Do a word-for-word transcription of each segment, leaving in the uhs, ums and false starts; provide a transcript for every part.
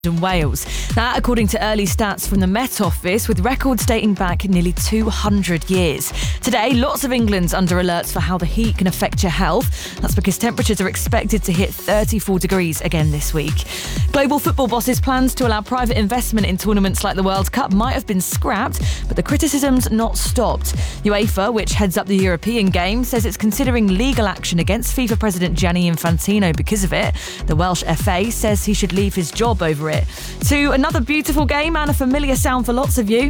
in Wales. That, according to early stats from the Met Office, with records dating back nearly two hundred years. Today, lots of England's under alerts for how the heat can affect your health. That's because temperatures are expected to hit thirty-four degrees again this week. Global football bosses' plans to allow private investment in tournaments like the World Cup might have been scrapped, but the criticism's not stopped. UEFA, which heads up the European game, says it's considering legal action against FIFA President Gianni Infantino because of it. The Welsh F A says he should leave his job over it. To another beautiful game and a familiar sound for lots of you.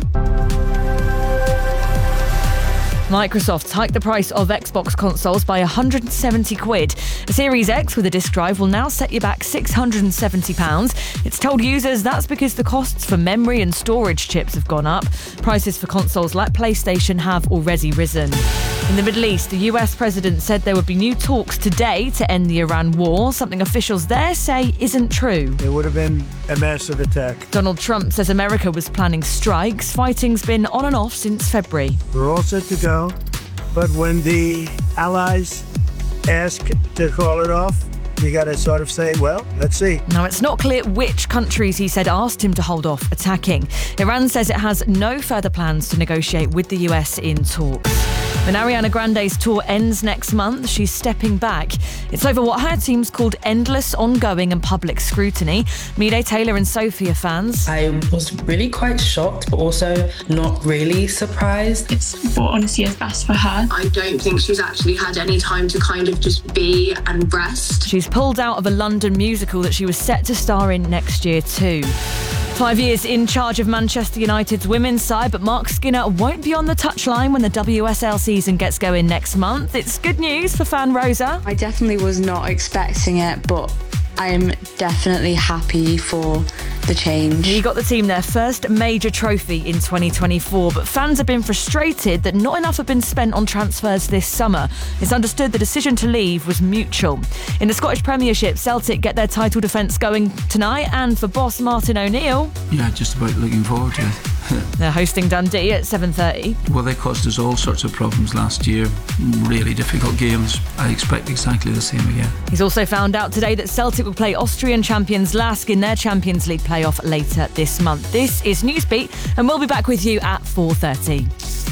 Microsoft hiked the price of Xbox consoles by one hundred seventy quid. A Series X with a disc drive will now set you back six hundred seventy pounds. It's told users that's because the costs for memory and storage chips have gone up. Prices for consoles like PlayStation have already risen. In the Middle East, the U S president said there would be new talks today to end the Iran war, something officials there say isn't true. It would have been a massive attack. Donald Trump says America was planning strikes. Fighting's been on and off since February. We're all set to go, but when the allies ask to call it off, you got to sort of say, well, let's see. Now, it's not clear which countries he said asked him to hold off attacking. Iran says it has no further plans to negotiate with the U S in talks. When Ariana Grande's tour ends next month, she's stepping back. It's over what her team's called endless, ongoing and public scrutiny. Mide Taylor and Sophie are fans. I was really quite shocked, but also not really surprised. It's what honestly is best for her. I don't think she's actually had any time to kind of just be and rest. She's pulled out of a London musical that she was set to star in next year too. Five years in charge of Manchester United's women's side, but Mark Skinner won't be on the touchline when the W S L season gets going next month. It's good news for fan Rosa. I definitely was not expecting it, but I'm definitely happy for the change. He got the team their first major trophy in twenty twenty-four, but fans have been frustrated that not enough have been spent on transfers this summer. It's understood the decision to leave was mutual. In the Scottish Premiership, Celtic get their title defence going tonight, and for boss Martin O'Neill... Yeah, just about looking forward to it. They're hosting Dundee at seven thirty. Well, they caused us all sorts of problems last year. Really difficult games. I expect exactly the same again. He's also found out today that Celtic will play Austrian champions Lask in their Champions League playoff later this month. This is Newsbeat, and we'll be back with you at four thirty.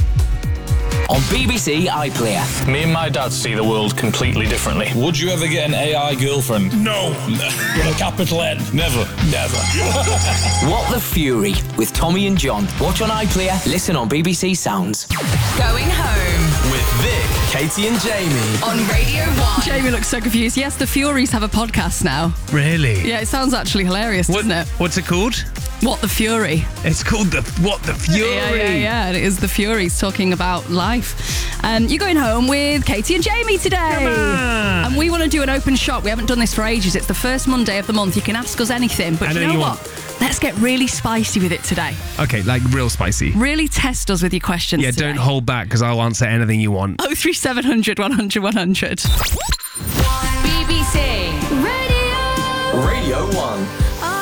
On B B C iPlayer. Me and my dad see the world completely differently. Would you ever get an A I girlfriend? No. With a capital N? Never. Never. What the Fury with Tommy and John. Watch on iPlayer, listen on B B C Sounds. Going home with Vic, Katie and Jamie on Radio one. Jamie looks so confused. Yes, the Furies have a podcast now. Really? Yeah, it sounds actually hilarious, what, doesn't it? What's it called? What the Fury. It's called the What the Fury. Yeah, yeah, yeah. It is the Furies talking about life. Um, you're going home with Katie and Jamie today. And we want to do an open shop. We haven't done this for ages. It's the first Monday of the month. You can ask us anything. But you know, you what? Want... Let's get really spicy with it today. Okay, like real spicy. Really test us with your questions Yeah, today. Don't hold back because I'll answer anything you want. oh three seven hundred, one hundred, one hundred. B B C Radio. Radio one.